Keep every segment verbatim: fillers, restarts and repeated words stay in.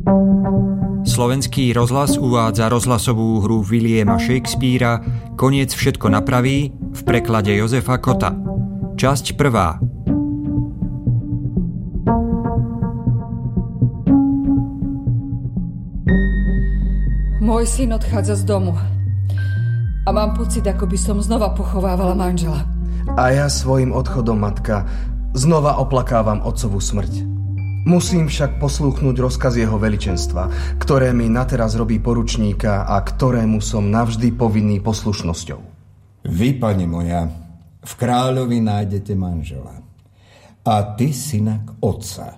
Slovenský rozhlas uvádza rozhlasovú hru Williama Shakespearea Koniec všetko napraví v preklade Jozefa Kota. Časť prvá. Môj syn odchádza z domu a mám pocit, ako by som znova pochovávala manžela. A ja svojim odchodom, matka, znova oplakávam otcovú smrť. Musím však poslúchnuť rozkaz jeho veličenstva, ktoré mi nateraz robí poručníka a ktorému som navždy povinný poslušnosťou. Vy, pani moja, v kráľovi nájdete manžela a ty synak otca.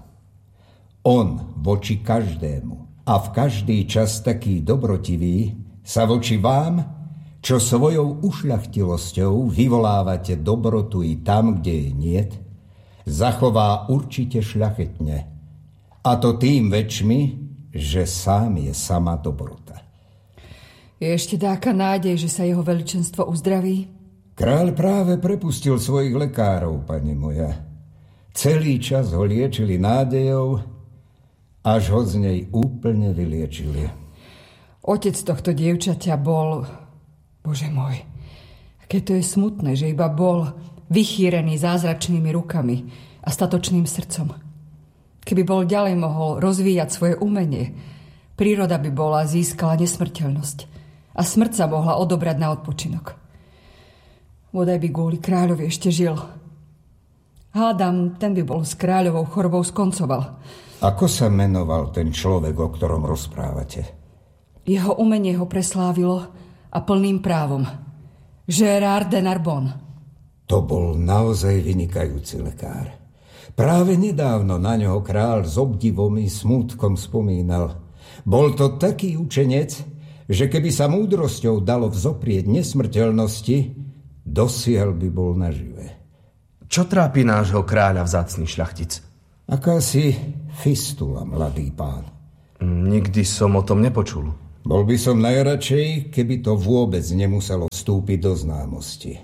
On voči každému a v každý čas taký dobrotivý sa voči vám, čo svojou ušľachtilosťou vyvolávate dobrotu i tam, kde je niet, zachová určite šľachetne. A to tým väčšmi, že sám je sama dobrota. Je ešte dáka nádej, že sa jeho veličenstvo uzdraví? Kráľ práve prepustil svojich lekárov, pani moja. Celý čas ho liečili nádejou, až ho z nej úplne vyliečili. Otec tohto dievčaťa bol... Bože môj, aké to je smutné, že iba bol vychýrený zázračnými rukami a statočným srdcom. Keby bol ďalej mohol rozvíjať svoje umenie, príroda by bola získala nesmrteľnosť a smrť sa mohla odobrať na odpočinok. Bodaj by kvôli kráľovi ešte žil. Hádam, ten by bol s kráľovou chorobou skoncoval. Ako sa menoval ten človek, o ktorom rozprávate? Jeho umenie ho preslávilo a plným právom. Gérard de Narbonne. To bol naozaj vynikajúci lekár. Práve nedávno na ňoho kráľ s obdivom i smútkom spomínal. Bol to taký učenec, že keby sa múdrosťou dalo vzoprieť nesmrteľnosti, dosiaľ by bol nažive. Čo trápi nášho kráľa vzácny šľachtic? Akási fistula, mladý pán. Nikdy som o tom nepočul. Bol by som najradšej, keby to vôbec nemuselo vstúpiť do známosti.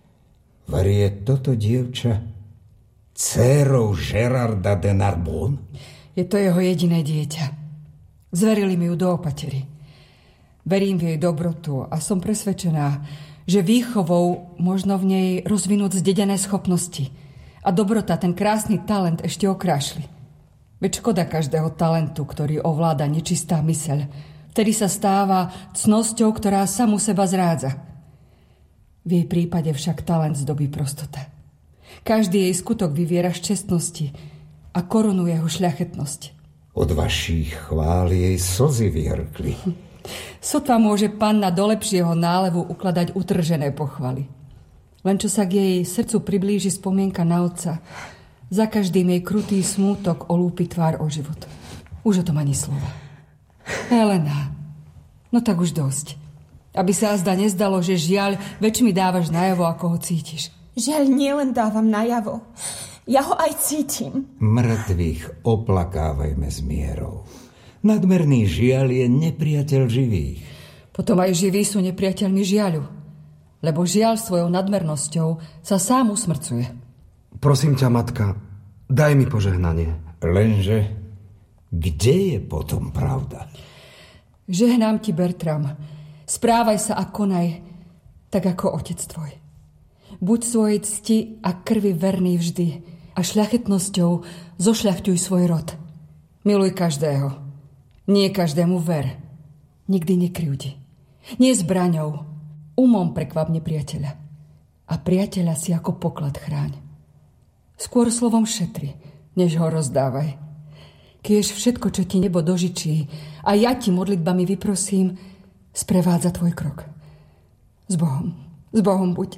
Varie toto dievča dcérou Gérarda de Narbonne? Je to jeho jediné dieťa. Zverili mi ju do opatery. Verím v jej dobrotu a som presvedčená, že výchovou možno v nej rozvinúť zdedené schopnosti a dobrota ten krásny talent ešte okrášli. Veď škoda každého talentu, ktorý ovláda nečistá myseľ, vtedy sa stáva cnosťou, ktorá samu seba zrádza. V jej prípade však talent zdobí prostota. Každý jej skutok vyviera z čestnosti a korunuje ho šľachetnosť. Od vašich chvál jej slzy vyhrkli. Sotva môže panna do lepšieho nálevu ukladať utržené pochvaly. Len čo sa k jej srdcu priblíži spomienka na otca, za každým jej krutý smútok olúpi tvár o život. Už o tom ani slova. Helena, no tak už dosť. Aby sa azda nezdalo, že žiaľ väčšmi dávaš najavo, ako ho cítiš. Žiaľ nielen dávam najavo, ja ho aj cítim. Mŕtvych oplakávajme s mierou. Nadmerný žiaľ je nepriateľ živých. Potom aj živí sú nepriateľmi žiaľu, lebo žiaľ svojou nadmernosťou sa sám usmrcuje. Prosím ťa, matka, daj mi požehnanie. Lenže kde je potom pravda? Žehnám ti, Bertram. Správaj sa a konaj, tak ako otec tvoj. Buď svojej cti a krvi verný vždy a šľachetnosťou zošľachťuj svoj rod. Miluj každého. Nie každému ver. Nikdy nekryvdi. Nie zbraňou. Umom prekvap nepriateľa. A priateľa si ako poklad chráň. Skôr slovom šetri, než ho rozdávaj. Kiež všetko, čo ti nebo dožičí a ja ti modlitbami vyprosím, sprevádza tvoj krok. S Bohom, s Bohom buď.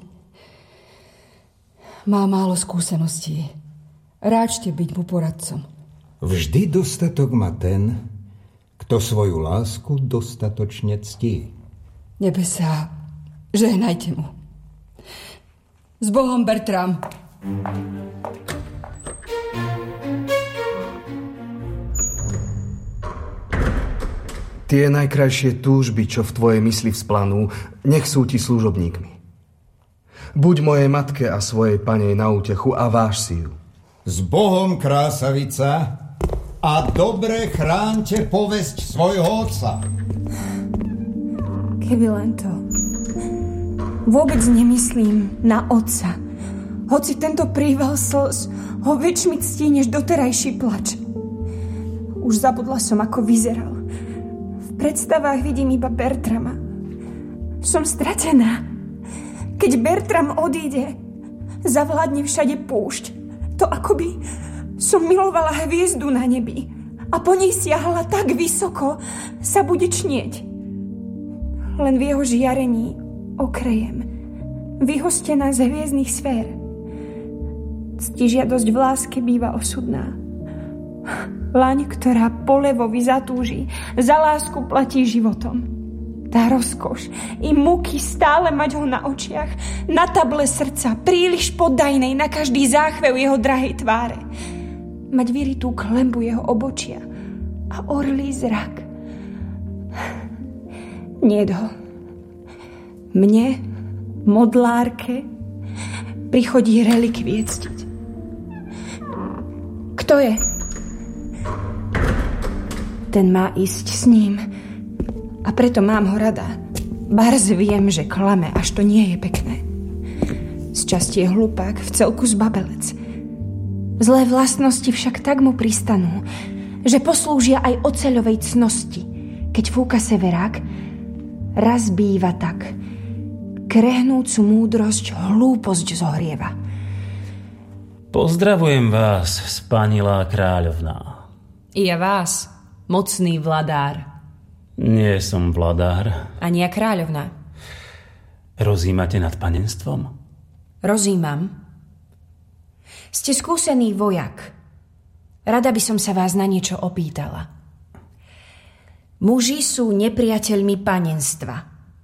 Má málo skúseností. Ráčte byť mu poradcom. Vždy dostatok má ten, kto svoju lásku dostatočne ctí. Nebesá, žehnajte mu. S Bohom, Bertram. Tie najkrajšie túžby, čo v tvojej mysli vzplanú, nech sú ti služobníkmi. Buď mojej matke a svojej panej na útechu a váž si ju. S Bohom, krásavica, a dobre chránte povesť svojho otca. Keby len to. Vôbec nemyslím na otca. Hoci tento príval slz ho väčšmi ctí než doterajší plač. Už zabudla som, ako vyzeral. V predstavách vidím iba Bertrama. Som stratená. Keď Bertram odíde, zavládne všade púšť. To akoby som milovala hviezdu na nebi a po nej siahala tak vysoko, sa bude čnieť. Len v jeho žiarení okrejem, vyhostená z hviezdnych sfér. Ctižiadosť v láske býva osudná. Laň, ktorá po levovi zatúži, za lásku platí životom. Tá rozkoš i muky stále mať ho na očiach, na table srdca, príliš poddajnej na každý záchvev jeho drahej tváre. Mať vyritú klembu jeho obočia a orlý zrak. Niet ho. Mne, modlárke, prichodí relikvie ctiť. Kto je? Ten má ísť s ním. A preto mám ho rada. Barz viem, že klame, až to nie je pekné. Z časti je hlupák, v celku zbabelec. Zlé vlastnosti však tak mu pristanú, že poslúžia aj oceľovej cnosti. Keď fúka severák, raz býva tak. Krehnúcu múdrosť hlúposť zohrieva. Pozdravujem vás, spanilá kráľovná. I ja vás, mocný vladár. Nie som vladár. Ani ja kráľovná. Rozímate nad panenstvom? Rozímam. Ste skúsený vojak. Rada by som sa vás na niečo opýtala. Muži sú nepriateľmi panenstva.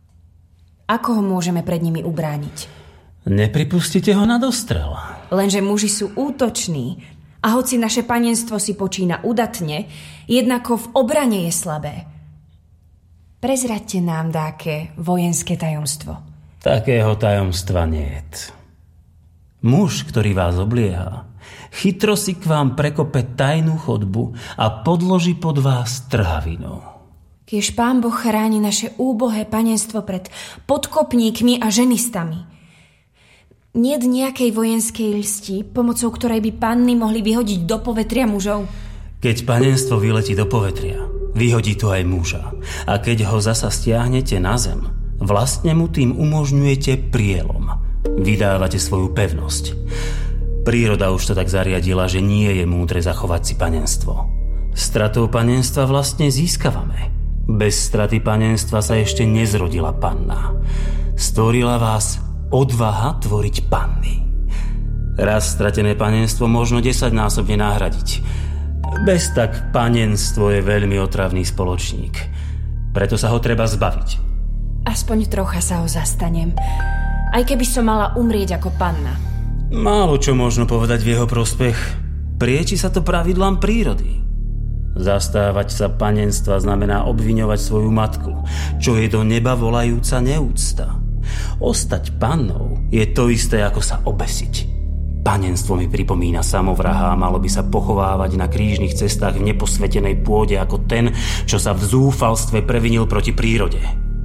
Ako ho môžeme pred nimi ubrániť? Nepripustite ho na dostrel. Lenže muži sú útoční a hoci naše panenstvo si počína udatne, jednako v obrane je slabé. Prezraďte nám dáke vojenské tajomstvo. Takého tajomstva niet. Muž, ktorý vás oblieha, chytro si k vám prekope tajnú chodbu a podloží pod vás trhavinu. Kiež Pán Boh chráni naše úbohé panenstvo pred podkopníkmi a ženistami. Niet nejakej vojenskej lsti, pomocou ktorej by panny mohli vyhodiť do povetria mužov? Keď panenstvo vyletí do povetria, vyhodí to aj muža. A keď ho zasa stiahnete na zem, vlastne mu tým umožňujete prielom. Vydávate svoju pevnosť. Príroda už to tak zariadila, že nie je múdre zachovať si panenstvo. Stratou panenstva vlastne získavame. Bez straty panenstva sa ešte nezrodila panna. Stvorila vás odvaha tvoriť panny. Raz stratené panenstvo možno desaťnásobne nahradiť. Bez tak panenstvo je veľmi otravný spoločník. Preto sa ho treba zbaviť. Aspoň trocha sa ho zastanem. Aj keby som mala umrieť ako panna. Málo čo možno povedať v jeho prospech. Prieči sa to pravidlám prírody. Zastávať sa panenstva znamená obviňovať svoju matku, čo je do neba volajúca neúcta. Ostať pannou je to isté, ako sa obesiť. Panenstvo mi pripomína samovraha a malo by sa pochovávať na krížnych cestách v neposvetenej pôde ako ten, čo sa v zúfalstve previnil proti prírode.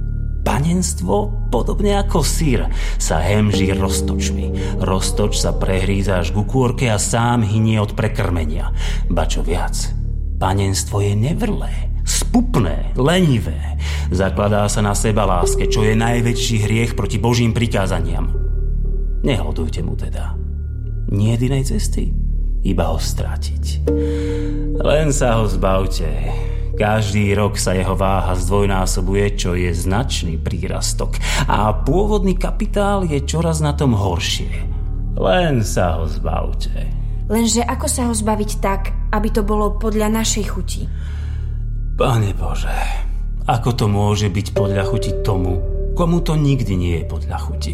Panenstvo, podobne ako syr, sa hemží roztočmi. Roztoč sa prehríza až ku kôrke a sám hynie od prekrmenia. Ba čo viac, panenstvo je nevrlé, spupné, lenivé. Zakladá sa na sebaláske, čo je najväčší hriech proti Božím prikázaniam. Nehodujte mu teda. Nie jedinej cesty, iba ho strátiť. Len sa ho zbavte. Každý rok sa jeho váha zdvojnásobuje, čo je značný prírastok. A pôvodný kapitál je čoraz na tom horšie. Len sa ho zbavte. Lenže ako sa ho zbaviť tak, aby to bolo podľa našej chuti? Pane Bože, ako to môže byť podľa chuti tomu, komu to nikdy nie je podľa chuti?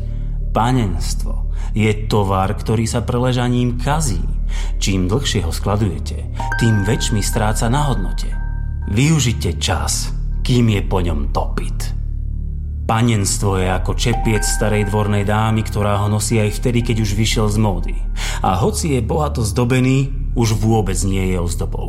Panenstvo je tovar, ktorý sa preležaním kazí. Čím dlhšie ho skladujete, tým väčšmi stráca na hodnote. Využite čas, kým je po ňom dopyt. Panenstvo je ako čepiec starej dvornej dámy, ktorá ho nosí aj vtedy, keď už vyšiel z módy. A hoci je bohato zdobený, už vôbec nie je ozdobou.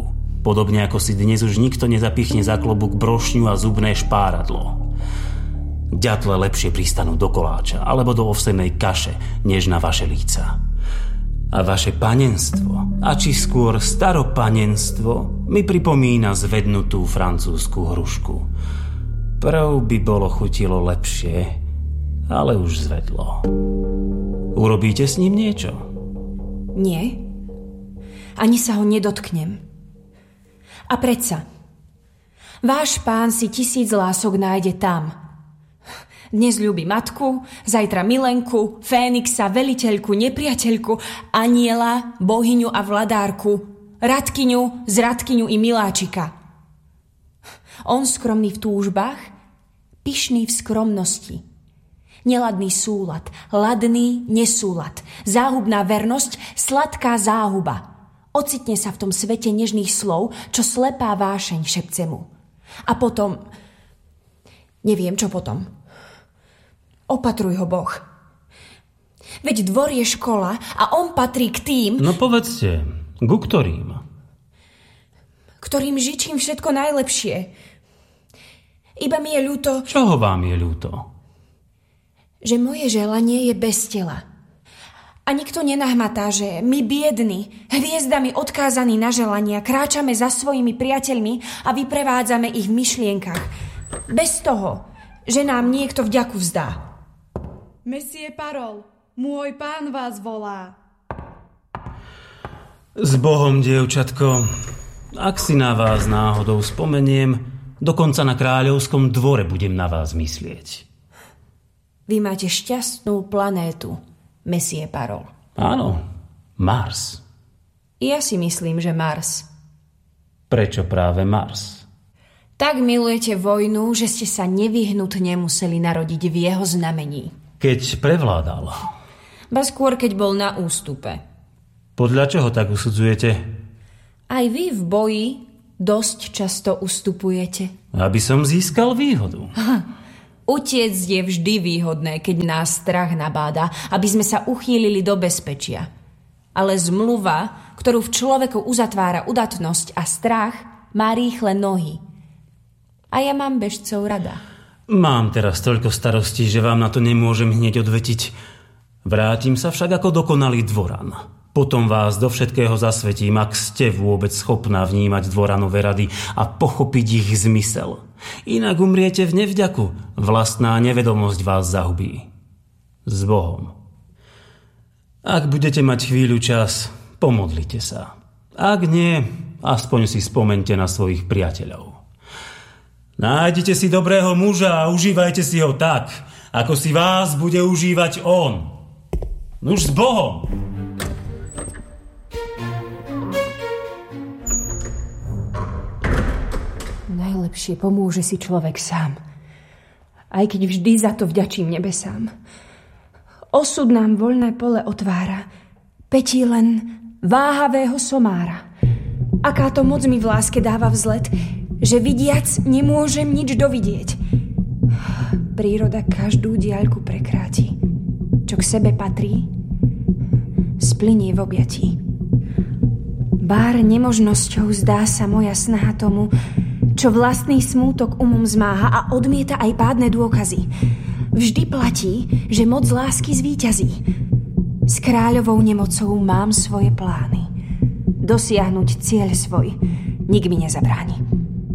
Podobne ako si dnes už nikto nezapichne za klobúk brošňu a zubné špáradlo. Ďatle lepšie pristanú do koláča alebo do ovsenej kaše, než na vaše líca. A vaše panenstvo, a či skôr staropanenstvo, mi pripomína zvednutú francúzsku hrušku. Prv by bolo chutilo lepšie, ale už zvedlo. Urobíte s ním niečo? Nie. Ani sa ho nedotknem. A predsa, váš pán si tisíc lások nájde tam. Dnes ľúbi matku, zajtra milenku, Fénixa, veliteľku, nepriateľku, aniela, bohyňu a vladárku, radkyňu, zradkyňu i miláčika. On skromný v túžbách, pyšný v skromnosti. Neladný súlad, ladný nesúlad, záhubná vernosť, sladká záhuba. Ocitne sa v tom svete nežných slov, čo slepá vášeň šepce mu. A potom... Neviem, čo potom. Opatruj ho, Boh. Veď dvor je škola a on patrí k tým... No povedzte, ku ktorým? Ktorým žičím všetko najlepšie. Iba mi je ľúto... Čoho vám je ľúto? Že moje želanie je bez tela. A nikto nenahmatá, že my biední, hviezdami odkázaní na želania, kráčame za svojimi priateľmi a vyprevádzame ich v myšlienkach. Bez toho, že nám niekto vďaku vzdá. Messie Parol, môj pán vás volá. S Bohom, dievčatko, ak si na vás náhodou spomeniem, dokonca na kráľovskom dvore budem na vás myslieť. Vy máte šťastnú planétu, Messie Parol. Áno, Mars. Ja si myslím, že Mars. Prečo práve Mars? Tak milujete vojnu, že ste sa nevyhnutne museli narodiť v jeho znamení. Keď prevládal. Ba skôr, keď bol na ústupe. Podľa čoho tak usudzujete? Aj vy v boji dosť často ustupujete. Aby som získal výhodu. Utiec je vždy výhodné, keď nás strach nabáda, aby sme sa uchýlili do bezpečia. Ale zmluva, ktorú v človeku uzatvára udatnosť a strach, má rýchle nohy. A ja mám bežcov rada. Mám teraz toľko starostí, že vám na to nemôžem hneď odvetiť. Vrátim sa však ako dokonalý dvoran. Potom vás do všetkého zasvetím, ak ste vôbec schopná vnímať dvoranové rady a pochopiť ich zmysel. Inak umriete v nevďaku. Vlastná nevedomosť vás zahubí. S Bohom. Ak budete mať chvíľu čas, pomodlite sa. Ak nie, aspoň si spomente na svojich priateľov. Nájdite si dobrého muža a užívajte si ho tak, ako si vás bude užívať on. Nuž s Bohom! Najlepšie pomôže si človek sám. Aj keď vždy za to vďačím nebesám. Osud nám voľné pole otvára, petí len váhavého somára. Aká to moc mi v láske dáva vzlet, že vidiac nemôžem nič dovidieť. Príroda každú diaľku prekráti. Čo k sebe patrí, splynie v objatí. Bár nemožnosťou zdá sa moja snaha tomu, čo vlastný smútok umom zmáha a odmieta aj pádne dôkazy. Vždy platí, že moc lásky zvíťazí. S kráľovou nemocou mám svoje plány. Dosiahnuť cieľ svoj nik mi nezabráni.